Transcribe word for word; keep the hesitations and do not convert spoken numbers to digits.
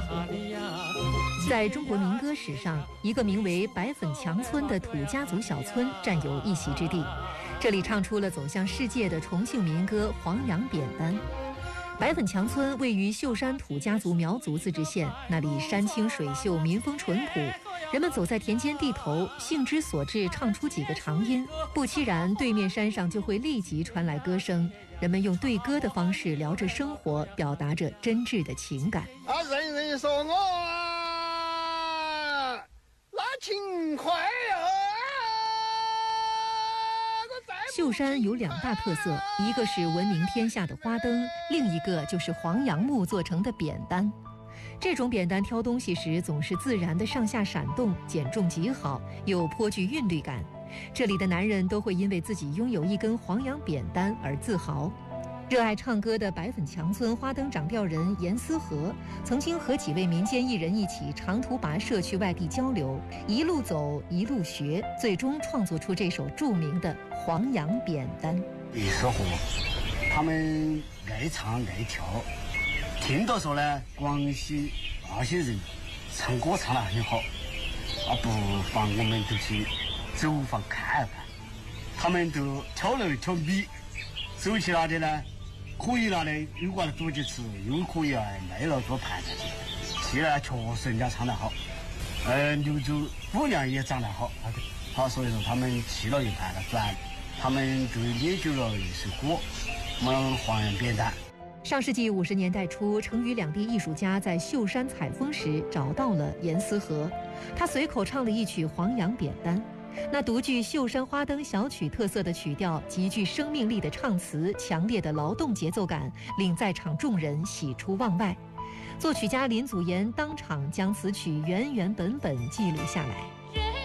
在中国民歌史上，一个名为白粉墙村的土家族小村占有一席之地。这里唱出了走向世界的重庆民歌《黄杨扁担》。白粉墙村位于秀山土家族苗族自治县，那里山清水秀，民风淳朴。人们走在田间地头，兴之所至，唱出几个长音，不期然对面山上就会立即传来歌声。人们用对歌的方式聊着生活，表达着真挚的情感。 啊，人人说我啊，那勤快啊！ 秀山有两大特色，一个是闻名天下的花灯，另一个就是黄杨木做成的扁担。这种扁担挑东西时总是自然的上下闪动，减重极好，又颇具韵律感。这里的男人都会因为自己拥有一根黄杨扁担而自豪。热爱唱歌的白粉墙村花灯掌调人严思和，曾经和几位民间艺人一起长途跋涉去外地交流，一路走一路学，最终创作出这首著名的《黄杨扁担》。 一首歌，他们爱唱爱跳，听到说呢，广西那些人唱歌唱得很好，啊，不妨我们就去走访看看。他们都挑来挑米，走起来的呢，可以拿来有瓜子煮着吃，又可以啊卖了做盘子去。现在确实人家唱得好，呃，牛猪姑娘也长得好，好，所以说他们去了一盘了转，他们就研究了一首歌，我们黄杨扁担。 上世纪五十年代初，成渝两地艺术家在秀山采风时找到了严思和，他随口唱了一曲《黄杨扁担》。那独具秀山花灯小曲特色的曲调，极具生命力的唱词，强烈的劳动节奏感，令在场众人喜出望外。作曲家林祖岩当场将此曲原原本本记录下来。